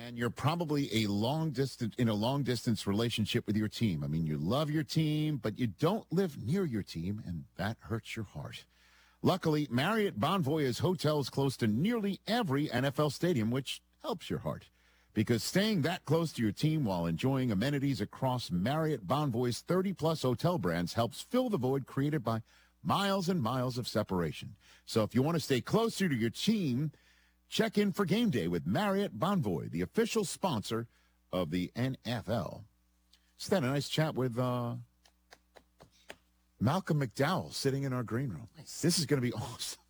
and you're probably in a long distance relationship with your team. I mean, you love your team, but you don't live near your team, and that hurts your heart. Luckily, Marriott Bonvoy has hotels close to nearly every NFL stadium, which helps your heart. Because staying that close to your team while enjoying amenities across Marriott Bonvoy's 30-plus hotel brands helps fill the void created by miles and miles of separation. So if you want to stay closer to your team, check in for game day with Marriott Bonvoy, the official sponsor of the NFL. Just had a nice chat with Malcolm McDowell sitting in our green room. Nice. This is going to be awesome.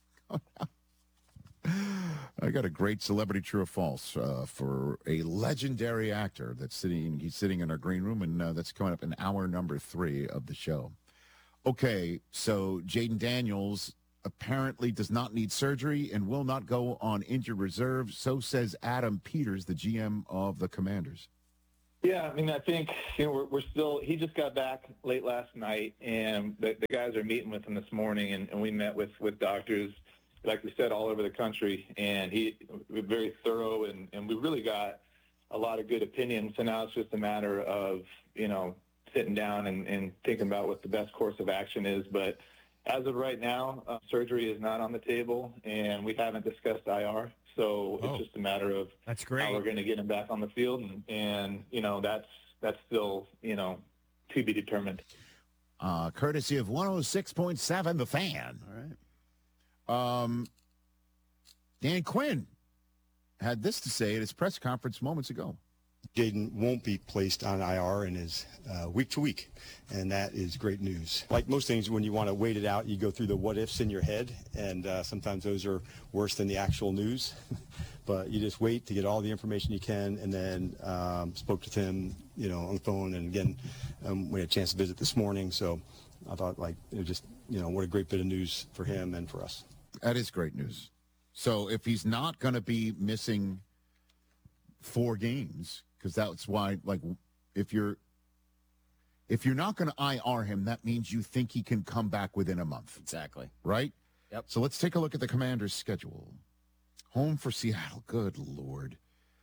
I got a great celebrity true or false for a legendary actor that's sitting in our green room, and that's coming up in hour number 3 of the show. Okay, so Jaden Daniels apparently does not need surgery and will not go on injured reserve. So says Adam Peters, the GM of the Commanders. Yeah, I mean, I think we're still. He just got back late last night, and the guys are meeting with him this morning, and we met with doctors, like we said, all over the country, and he was very thorough, and we really got a lot of good opinions. So now it's just a matter of sitting down and thinking about what the best course of action is. But as of right now, surgery is not on the table, and we haven't discussed IR. So it's just a matter of that's great. How we're going to get him back on the field, and that's still to be determined. Courtesy of 106.7 The Fan. All right. Dan Quinn had this to say at his press conference moments ago. Jaden won't be placed on IR and is week to week, and that is great news. Like most things, when you want to wait it out, you go through the what-ifs in your head, and sometimes those are worse than the actual news. But you just wait to get all the information you can, and then spoke with him, on the phone, and again, we had a chance to visit this morning, so I thought, it was just, what a great bit of news for him and for us. That is great news. So if he's not going to be missing 4 games, because that's why, if you're not going to IR him, that means you think he can come back within a month. Exactly. Right? Yep. So let's take a look at the Commanders' schedule. Home for Seattle. Good Lord.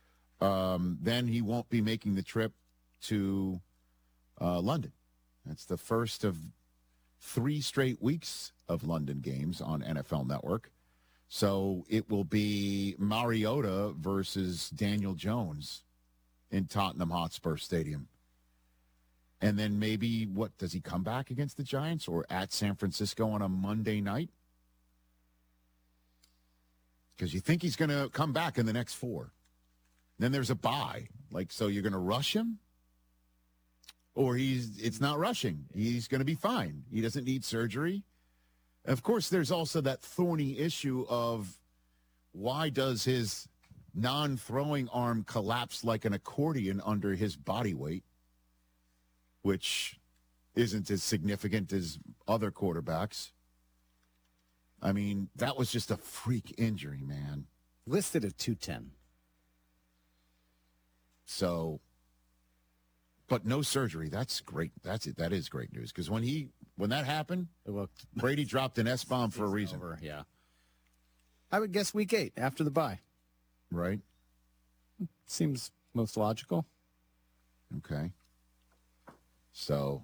Then he won't be making the trip to London. That's the first of 3 straight weeks of London games on NFL Network. So it will be Mariota versus Daniel Jones in Tottenham Hotspur Stadium. And then maybe, does he come back against the Giants or at San Francisco on a Monday night? Because you think he's going to come back in the next 4. Then there's a bye. So you're going to rush him? Or it's not rushing. He's going to be fine. He doesn't need surgery. Of course, there's also that thorny issue of why does his non-throwing arm collapse like an accordion under his body weight, which isn't as significant as other quarterbacks. I mean, that was just a freak injury, man. Listed at 210. So, but no surgery. That's great. That's it. That is great news. Because when that happened, Brady dropped an S-bomb for a reason. Over, yeah. I would guess week 8 after the bye. Right. Seems most logical. Okay. So,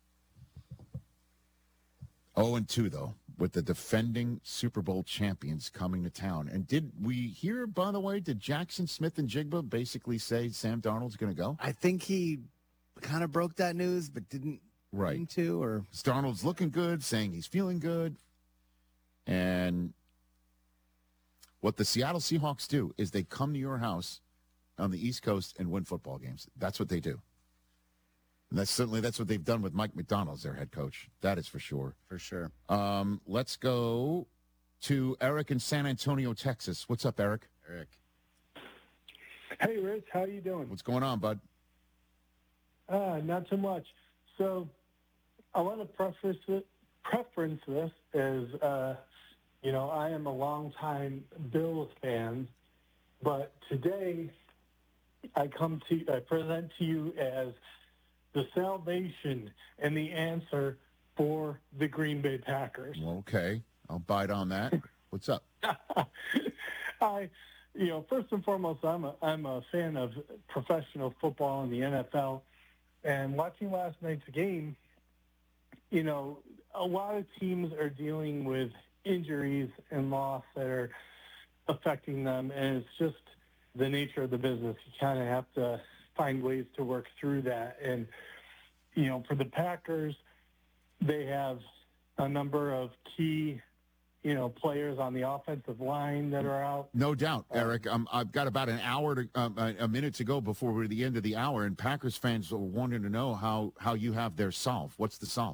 0-2, though, with the defending Super Bowl champions coming to town. And did we hear, by the way, did Jackson Smith and Jigba basically say Sam Darnold's going to go? I think he kind of broke that news, but didn't mean to. Or Darnold's looking good, saying he's feeling good. And what the Seattle Seahawks do is they come to your house on the East Coast and win football games. That's what they do. And that's what they've done with Mike McDonald as their head coach. That is for sure. For sure. Let's go to Eric in San Antonio, Texas. What's up, Eric? Eric. Hey, Rich. How you doing? What's going on, bud? Not too much. So I want to preference this as, I am a longtime Bills fan, but today I present to you as the salvation and the answer for the Green Bay Packers. Okay. I'll bite on that. What's up? first and foremost, I'm a fan of professional football in the NFL, and watching last night's game, a lot of teams are dealing with injuries and loss that are affecting them, and it's just the nature of the business. You kind of have to find ways to work through that. And, for the Packers, they have a number of key, players on the offensive line that are out. No doubt, Eric. I've got about an hour a minute to go before we're at the end of the hour, and Packers fans are wanting to know how you have their solve. What's the solve?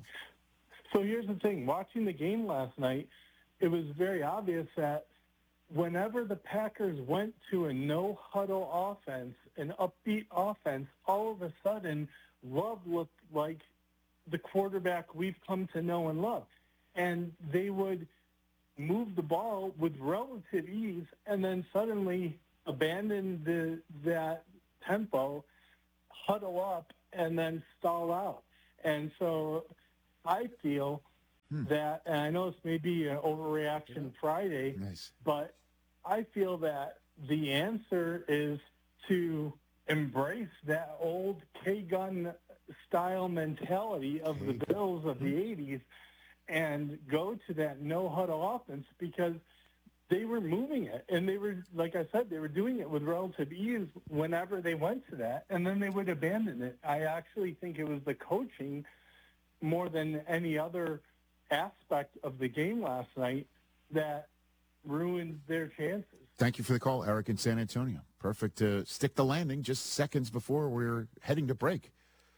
So here's the thing. Watching the game last night, it was very obvious that whenever the Packers went to a no-huddle offense, an upbeat offense, all of a sudden, Love looked like the quarterback we've come to know and love. And they would move the ball with relative ease and then suddenly abandon that tempo, huddle up, and then stall out. And so I feel that, and I know this may be an overreaction Friday, but I feel that the answer is to embrace that old K-gun style mentality of the Bills of the 80s and go to that no-huddle offense, because they were moving it. And they were, like I said, they were doing it with relative ease whenever they went to that, and then they would abandon it. I actually think it was the coaching more than any other aspect of the game last night that ruined their chances. Thank you for the call, Eric in San Antonio. Perfect to stick the landing just seconds before we're heading to break.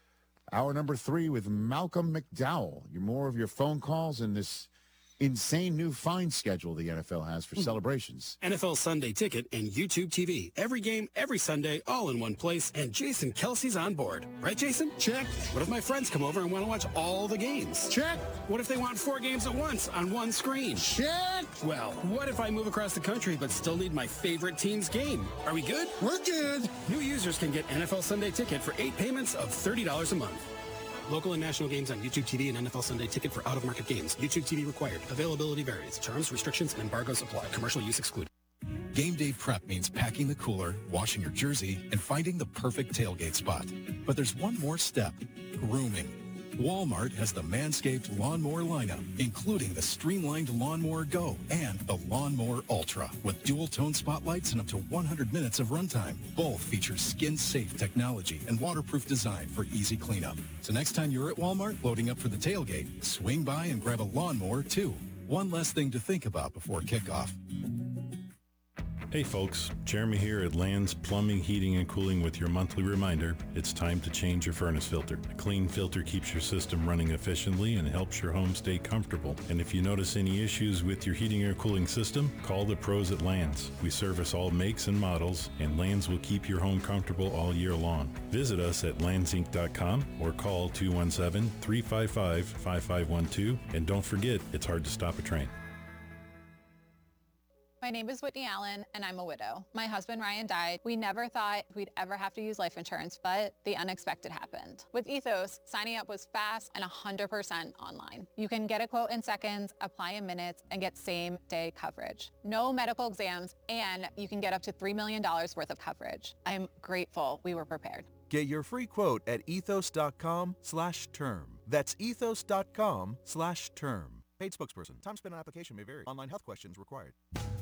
Hour number 3 with Malcolm McDowell. More of your phone calls and this insane new fine schedule the NFL has for celebrations. NFL Sunday Ticket and YouTube TV. Every game, every Sunday, all in one place. And Jason Kelsey's on board. Right, Jason? Check. What if my friends come over and want to watch all the games? Check. What if they want 4 games at once on one screen? Check. Well, what if I move across the country but still need my favorite team's game? Are we good? We're good. New users can get NFL Sunday Ticket for 8 payments of $30 a month. Local and national games on YouTube TV and NFL Sunday Ticket for out-of-market games. YouTube TV required. Availability varies. Terms, restrictions, and embargoes apply. Commercial use excluded. Game day prep means packing the cooler, washing your jersey, and finding the perfect tailgate spot. But there's one more step: grooming. Walmart has the Manscaped Lawnmower lineup, including the streamlined Lawnmower Go and the Lawnmower Ultra, with dual-tone spotlights and up to 100 minutes of runtime. Both feature skin-safe technology and waterproof design for easy cleanup. So next time you're at Walmart loading up for the tailgate, swing by and grab a lawnmower too. One less thing to think about before kickoff. Hey folks, Jeremy here at Land's Plumbing, Heating, and Cooling with your monthly reminder, it's time to change your furnace filter. A clean filter keeps your system running efficiently and helps your home stay comfortable. And if you notice any issues with your heating or cooling system, call the pros at Land's. We service all makes and models, and Land's will keep your home comfortable all year long. Visit us at landsinc.com or call 217-355-5512. And don't forget, it's hard to stop a train. My name is Whitney Allen, and I'm a widow. My husband, Ryan, died. We never thought we'd ever have to use life insurance, but the unexpected happened. With Ethos, signing up was fast and 100% online. You can get a quote in seconds, apply in minutes, and get same-day coverage. No medical exams, and you can get up to $3 million worth of coverage. I'm grateful we were prepared. Get your free quote at ethos.com/term. That's ethos.com/term. Paid spokesperson. Time spent on application may vary. Online health questions required.